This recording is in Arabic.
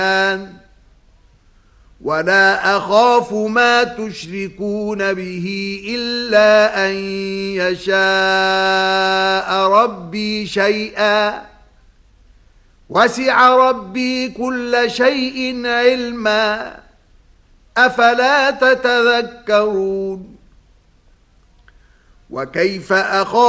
ولا أخاف ما تشركون به إلا أن يشاء ربي شيئا وسع ربي كل شيء علما أفلا تتذكرون وكيف أخاف